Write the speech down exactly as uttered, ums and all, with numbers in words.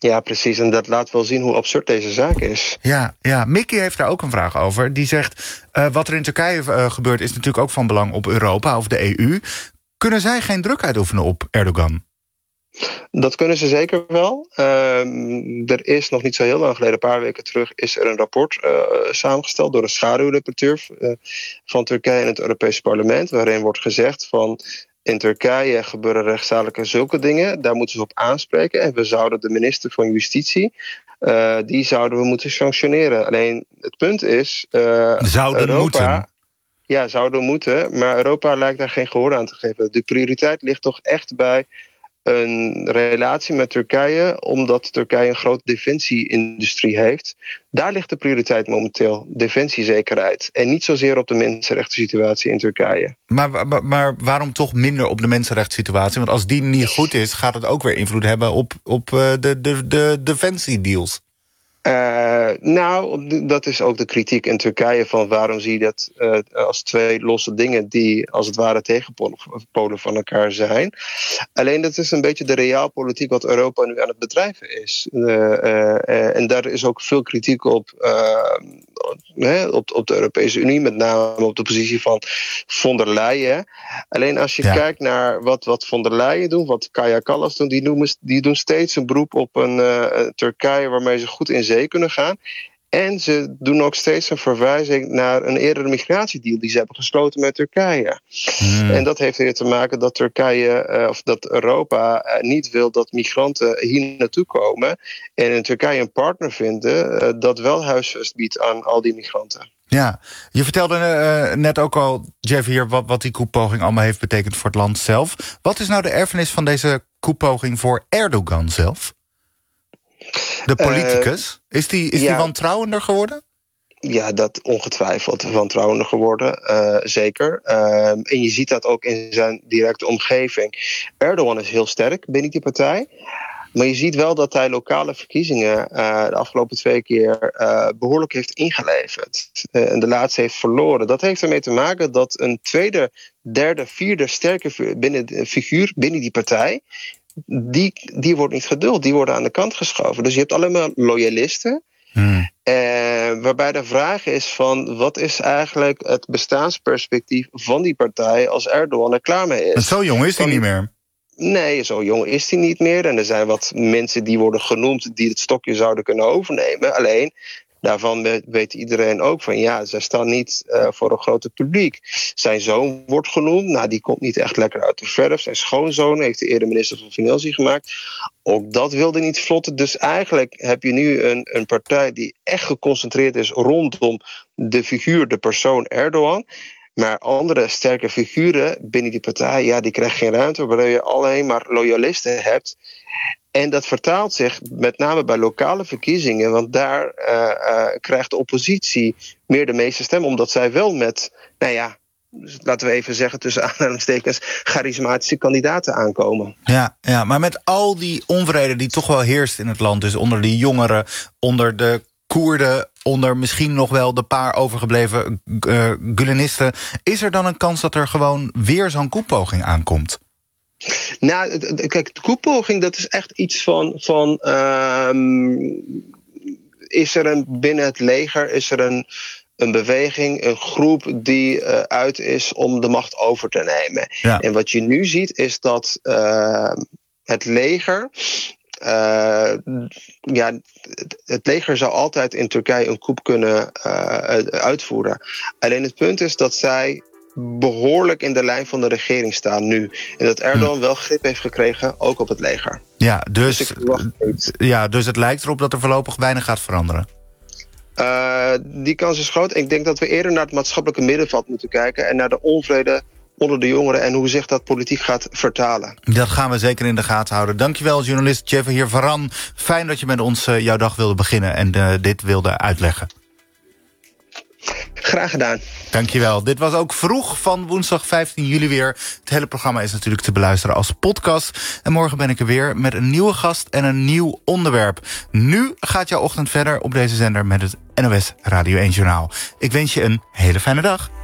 Ja, precies. En dat laat wel zien hoe absurd deze zaak is. Ja, ja. Mickey heeft daar ook een vraag over. Die zegt, uh, wat er in Turkije uh, gebeurt is natuurlijk ook van belang op Europa of de E U. Kunnen zij geen druk uitoefenen op Erdogan? Dat kunnen ze zeker wel. Uh, er is nog niet zo heel lang geleden, een paar weken terug, is er een rapport uh, samengesteld door een schaduwrapporteur uh, van Turkije in het Europese parlement, waarin wordt gezegd van in Turkije gebeuren rechtszaken zulke dingen, daar moeten ze op aanspreken. En we zouden de minister van Justitie, uh, die zouden we moeten sanctioneren. Alleen het punt is, uh, zouden Europa, moeten. Ja, zouden moeten, maar Europa lijkt daar geen gehoor aan te geven. De prioriteit ligt toch echt bij een relatie met Turkije, omdat Turkije een grote defensieindustrie heeft. Daar ligt de prioriteit momenteel, defensiezekerheid. En niet zozeer op de mensenrechtensituatie in Turkije. Maar, maar, maar waarom toch minder op de mensenrechtssituatie? Want als die niet goed is, gaat het ook weer invloed hebben op, op uh, de, de, de defensiedeals. Uh, nou, dat is ook de kritiek in Turkije van waarom zie je dat uh, als twee losse dingen die als het ware tegenpolen van elkaar zijn. Alleen dat is een beetje de realpolitiek wat Europa nu aan het bedrijven is. Uh, uh, uh, en daar is ook veel kritiek op, uh, op, op de Europese Unie, met name op de positie van von der Leyen. Alleen als je ja. kijkt naar wat, wat von der Leyen doet, wat Kaja Kallas doet, die, noemen, die doen steeds een beroep op een uh, Turkije waarmee ze goed in zee kunnen gaan. En ze doen ook steeds een verwijzing naar een eerdere migratiedeal die ze hebben gesloten met Turkije. Hmm. En dat heeft er te maken dat Turkije, of dat Europa niet wil dat migranten hier naartoe komen en in Turkije een partner vinden dat wel huisvest biedt aan al die migranten. Ja, je vertelde uh, net ook al, Jeff, hier wat, wat die koepoging allemaal heeft betekend voor het land zelf. Wat is nou de erfenis van deze koepoging voor Erdogan zelf? De politicus? Uh, is die, is ja, die wantrouwender geworden? Ja, dat ongetwijfeld wantrouwender geworden, uh, zeker. Uh, en je ziet dat ook in zijn directe omgeving. Erdogan is heel sterk binnen die partij. Maar je ziet wel dat hij lokale verkiezingen uh, de afgelopen twee keer uh, behoorlijk heeft ingeleverd. Uh, en de laatste heeft verloren. Dat heeft ermee te maken dat een tweede, derde, vierde sterke binnen de figuur binnen die partij, Die, die wordt niet geduld, die worden aan de kant geschoven. Dus je hebt alleen maar loyalisten. Hmm. Eh, waarbij de vraag is van wat is eigenlijk het bestaansperspectief van die partij als Erdogan er klaar mee is. Maar zo jong is hij niet meer. Nee, zo jong is hij niet meer. En er zijn wat mensen die worden genoemd die het stokje zouden kunnen overnemen. Alleen, daarvan weet iedereen ook van ja, zij staan niet uh, voor een groot publiek. Zijn zoon wordt genoemd, nou die komt niet echt lekker uit de verf. Zijn schoonzoon heeft de eerder minister van Financiën gemaakt. Ook dat wilde niet vlotten. Dus eigenlijk heb je nu een, een partij die echt geconcentreerd is rondom de figuur, de persoon Erdogan. Maar andere sterke figuren binnen die partij, ja, die krijgen geen ruimte, waardoor je alleen maar loyalisten hebt. En dat vertaalt zich met name bij lokale verkiezingen, want daar uh, uh, krijgt de oppositie meer de meeste stemmen, omdat zij wel met, nou ja, laten we even zeggen tussen aanhalingstekens, charismatische kandidaten aankomen. Ja, ja, maar met al die onvrede die toch wel heerst in het land, dus onder die jongeren, onder de Koerden, onder misschien nog wel de paar overgebleven uh, Gulenisten, is er dan een kans dat er gewoon weer zo'n koepoging aankomt? Nou, kijk, de koepoging, dat is echt iets van, van uh, is er een, binnen het leger, is er een, een beweging, een groep die uh, uit is om de macht over te nemen. Ja. En wat je nu ziet is dat uh, het leger, Uh, ja, het leger zou altijd in Turkije een coup kunnen uh, uitvoeren. Alleen het punt is dat zij behoorlijk in de lijn van de regering staan nu. En dat Erdogan wel grip heeft gekregen, ook op het leger. Ja, dus, dus, ja, dus het lijkt erop dat er voorlopig weinig gaat veranderen. Uh, die kans is groot. Ik denk dat we eerder naar het maatschappelijke middenveld moeten kijken en naar de onvrede onder de jongeren en hoe zich dat politiek gaat vertalen. Dat gaan we zeker in de gaten houden. Dankjewel, journalist Jevahir Varan. Fijn dat je met ons uh, jouw dag wilde beginnen en uh, dit wilde uitleggen. Graag gedaan. Dankjewel. Dit was ook Vroeg van woensdag vijftien juli weer. Het hele programma is natuurlijk te beluisteren als podcast. En morgen ben ik er weer met een nieuwe gast en een nieuw onderwerp. Nu gaat jouw ochtend verder op deze zender met het N O S Radio één Journaal. Ik wens je een hele fijne dag.